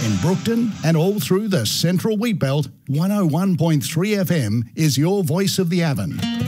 In Brookton and all through the Central Wheatbelt, 101.3 FM is your voice of the Avon.